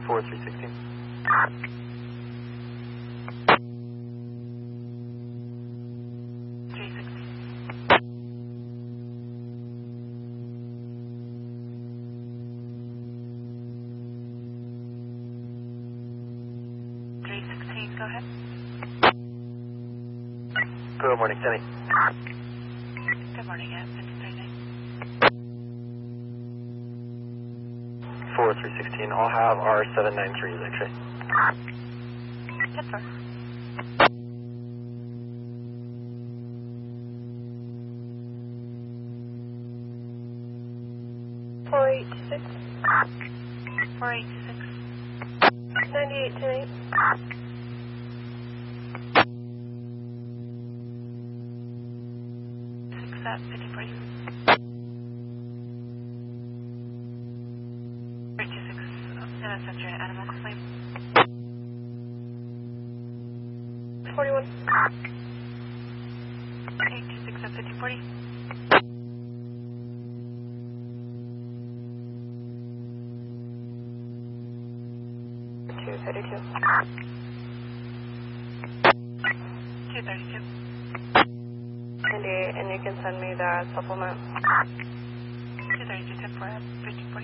4316. 316, go ahead. Good morning, Kenny. Good morning, at 53. 4316. I'll have our 793s actually. Yes, sir. Four 826. 4826. 98 6 at 5040. 326, and send your animal complaint. 41. 826 at 5040. 232. 232. 98, and you can send me that supplement. 232, 10 for 5040.